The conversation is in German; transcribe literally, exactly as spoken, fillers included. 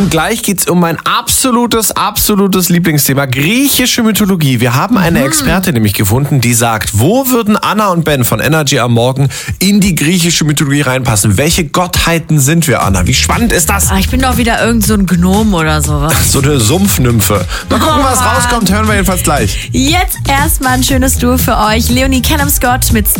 Und gleich geht's um mein absolutes, absolutes Lieblingsthema, griechische Mythologie. Wir haben eine mhm. Expertin nämlich gefunden, die sagt, wo würden Anna und Ben von Energy am Morgen in die griechische Mythologie reinpassen? Welche Gottheiten sind wir, Anna? Wie spannend ist das? Ah, ich bin doch wieder irgend so ein Gnom oder sowas. So eine Sumpfnymphe. Mal gucken, was rauskommt, hören wir jedenfalls gleich. Jetzt erstmal ein schönes Duo für euch. Leonie Callum Scott mit